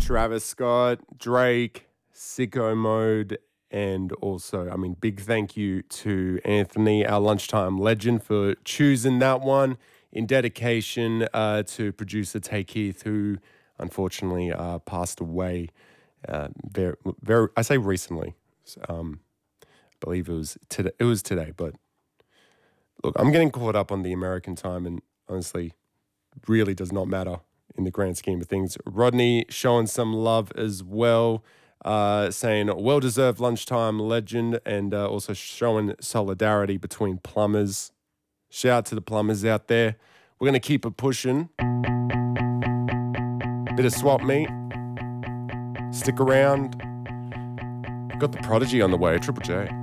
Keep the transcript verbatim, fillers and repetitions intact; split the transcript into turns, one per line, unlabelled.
Travis Scott, Drake, Sicko Mode, and also, I mean, big thank you to Anthony, our lunchtime legend, for choosing that one in dedication uh, to producer Tay Keith, who unfortunately uh, passed away uh, very, very, I say recently. Um, I believe it was today. It was today, but look, I'm getting caught up on the American time, and honestly, really does not matter in the grand scheme of things. Rodney showing some love as well, uh, saying well-deserved lunchtime legend, and uh, also showing solidarity between plumbers. Shout out to the plumbers out there. We're going to keep it pushing. Bit of swap meet. Stick around. Got the Prodigy on the way, Triple J.